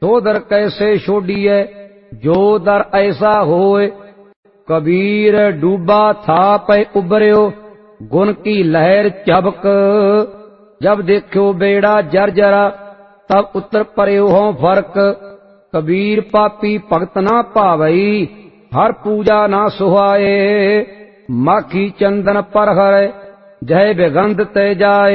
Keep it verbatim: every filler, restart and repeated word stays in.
सो दर कैसे छोड़िए जो दर ऐसा होए। कबीर डूबा था पे उबरियो गुण की लहर चबक। जब देखो बेड़ा जर्जरा तब उतर पर्यो हों फर्क। कबीर पापी भगत ना भावई हर पूजा ना सुहाए। माखी चंदन पर हर जय बेगंध ते जाए।